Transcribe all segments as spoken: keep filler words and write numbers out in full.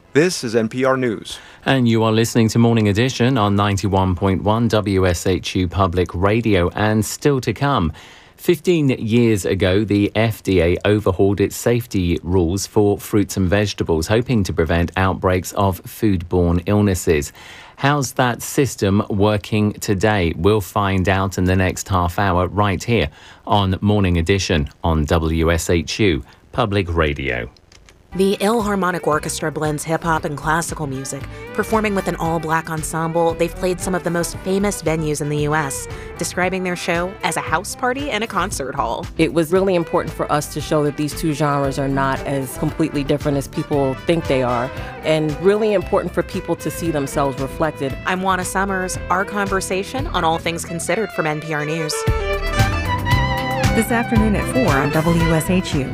This is N P R News. And you are listening to Morning Edition on ninety-one point one W S H U Public Radio. And still to come, fifteen years ago, the F D A overhauled its safety rules for fruits and vegetables, hoping to prevent outbreaks of foodborne illnesses. How's that system working today? We'll find out in the next half hour right here on Morning Edition on W S H U Public Radio. The Philharmonic Orchestra blends hip-hop and classical music. Performing with an all-black ensemble, they've played some of the most famous venues in the U S, describing their show as a house party and a concert hall. It was really important for us to show that these two genres are not as completely different as people think they are, and really important for people to see themselves reflected. I'm Juana Summers. Our conversation on All Things Considered from N P R News. This afternoon at four on W S H U.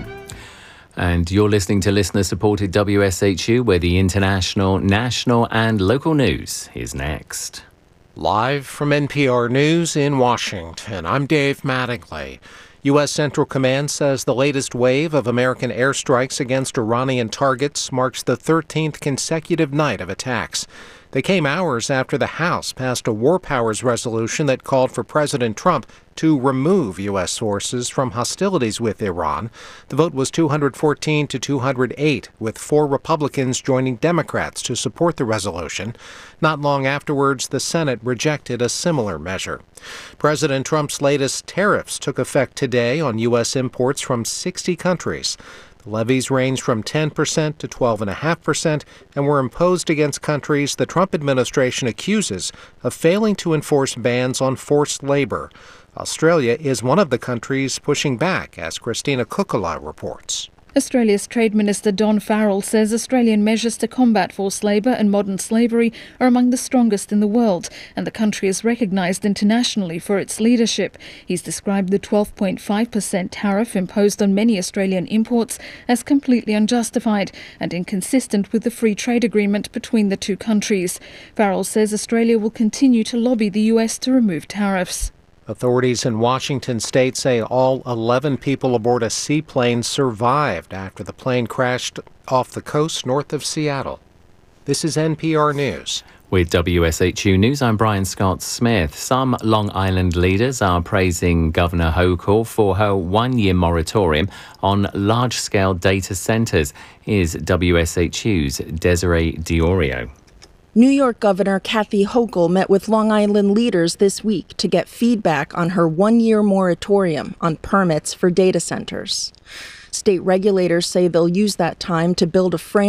And you're listening to listener-supported W S H U, where the international, national and local news is next. Live from N P R News in Washington, I'm Dave Mattingly. U S. Central Command says the latest wave of American airstrikes against Iranian targets marks the thirteenth consecutive night of attacks. They came hours after the House passed a war powers resolution that called for President Trump to remove U S forces from hostilities with Iran. The vote was two hundred fourteen to two hundred eight, with four Republicans joining Democrats to support the resolution. Not long afterwards, the Senate rejected a similar measure. President Trump's latest tariffs took effect today on U S imports from sixty countries. The levies ranged from ten percent to twelve point five percent and were imposed against countries the Trump administration accuses of failing to enforce bans on forced labor. Australia is one of the countries pushing back, as Christina Kukula reports. Australia's Trade Minister Don Farrell says Australian measures to combat forced labour and modern slavery are among the strongest in the world, and the country is recognised internationally for its leadership. He's described the twelve point five percent tariff imposed on many Australian imports as completely unjustified and inconsistent with the free trade agreement between the two countries. Farrell says Australia will continue to lobby the U S to remove tariffs. Authorities in Washington state say all eleven people aboard a seaplane survived after the plane crashed off the coast north of Seattle. This is N P R News. With W S H U News, I'm Brian Scott Smith. Some Long Island leaders are praising Governor Hochul for her one-year moratorium on large-scale data centers. Here's W S H U's Desiree Diorio. New York Governor Kathy Hochul met with Long Island leaders this week to get feedback on her one-year moratorium on permits for data centers. State regulators say they'll use that time to build a framework